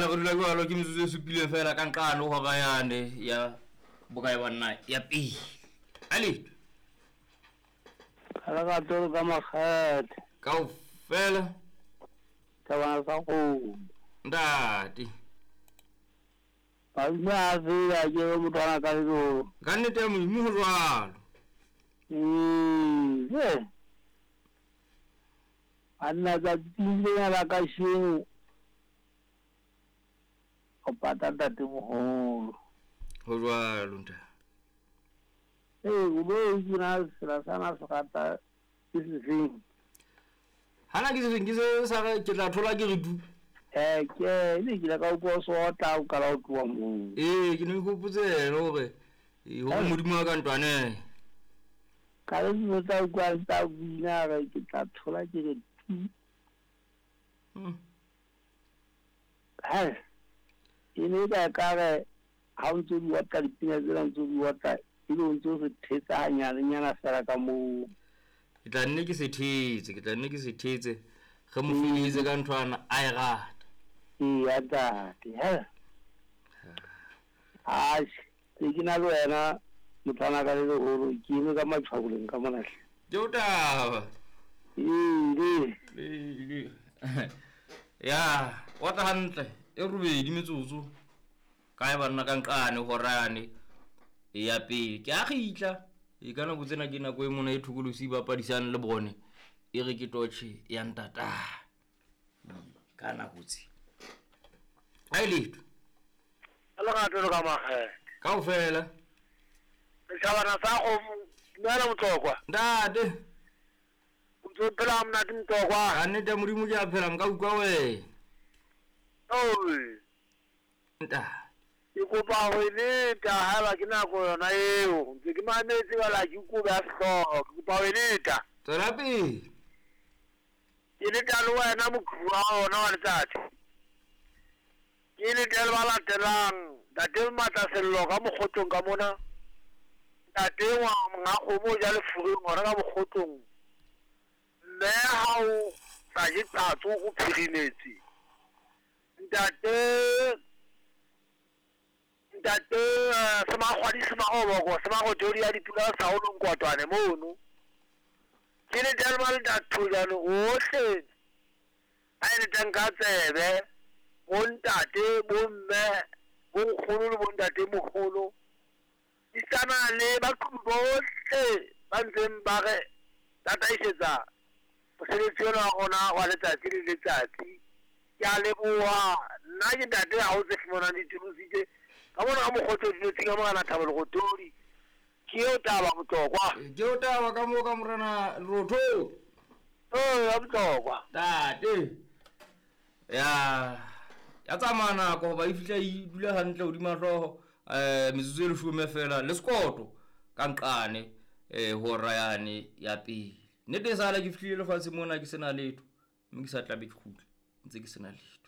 go dula go alo ke metsotso e supile fela ka nkano go ga yane ya bokae bana ya pi ali ala ka tolo ka makhat ka o fela ka ba sa go ndati ba ma ya ke mo tana ka go ka nnete mo mo go jwalo anna ka tile la ka sheng o patata te mo go jwalo nta go bo ina sala sana sakata isifing hana ke se sa ke tla thola ke re du ke ni ke ka go so ta o kala o twa mo ke ne go putse gore ho modimo wa ka ntwane ka le mo ta kwa ta bina ga ke tla thola ke re ini ka re ha o ntse di wata dipina tse ntse di wata ile o ntse se thetsa nyana fela ka mo ke tla nne ke se thetse ge mo filitse ka nthwana a e gata ya dati ke na le wena motlana ka le go ke ime ka matshwaboleng ka monahle ke o taba ya wa ta hantle e rubedi metsotso ka e bana ka nkane go rane ya pele ke a gitla e kana go tsena ke nako e mona e thukolosi ba padisana le bone e re ke toche ya ntata kana gotsi ai leto ala ga tlo ka mahe ka o fela tshabana sa go nna motokwa ndate ntse pela mna ke motokwa a nne ta modimo ke a phela mka ukwa we nta ke kopa go ile ta hala ke na go yona eo ntse ke mametse ba la ke go ba hlogo ke kopa go ile ta tsela pele ile ta le wena mokgwa ona wa letsatsi ile ta le ba latelang tate mata sello ka mogotong ka mona tate wa nga go mo ja le furu ngora ka mogotong mme ha o sa je tatso go phirinetse ntate sama khwadi sama go sama go tori ya dipula sa o leng kwatwane mono ke le tla ba le tatso jalo ohle a ile tanga tsebe bontate bomme bonkgolo le bontate mogolo isana le ba bohle ba ntseng ba re tataisetsa mosebetsi ona wa gona wa letsatsi le letsatsi ke a leboha nna ke ntate ha o tse fumana ditirositse ka bona ga mogotso dinotsi ka mogana thabelo go tori ke eo taba botlokwa ke o taba ka mo ka morana rotho ya botlokwa tate ya tsamana go ba e fitla e dula hantle o di mahloho metsotso e le shume fela le sekoto ka nqane ho rayane ya pele nete sala ke fihlile lefatshe mona ke sena letho mme ke sa tlabe ke khutla ntse ke sena letho